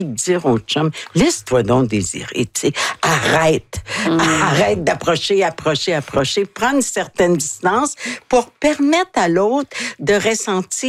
dire au chum, laisse-toi donc désirer, tu sais, arrête d'approcher, prendre une certaine distance pour permettre à l'autre de ressentir